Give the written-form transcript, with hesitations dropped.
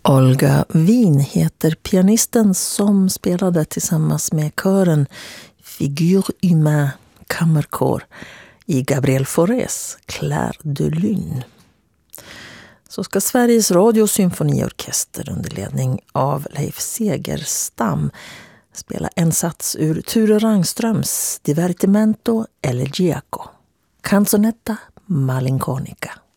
Olga Wien heter pianisten som spelade tillsammans med kören Figure Humaine kammerkår i Gabriel Faurés Clair de Lune. Så ska Sveriges Radio symfoniorkester under ledning av Leif Segerstam spela en sats ur Ture Rangströms Divertimento Elegiaco, Canzonetta Malinconica.